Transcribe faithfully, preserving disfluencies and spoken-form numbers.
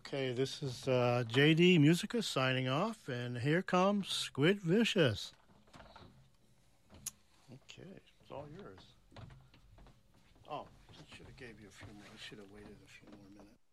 Okay, this is uh, J D Musica signing off, and here comes Squid Vicious. Okay, it's all yours. Oh, I should have gave you a few more. I should have waited a few more minutes.